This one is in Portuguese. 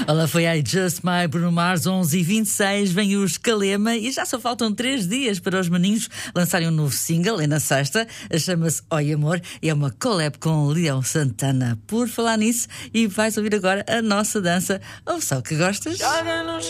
Olá, foi I Just My Bruno Mars, 11h26, vem os Calema e já só faltam 3 dias para os maninhos lançarem um novo single, é na sexta, chama-se Oi Amor, e é uma collab com Leão Santana. Por falar nisso, e vais ouvir agora a nossa dança, ou só que gostas?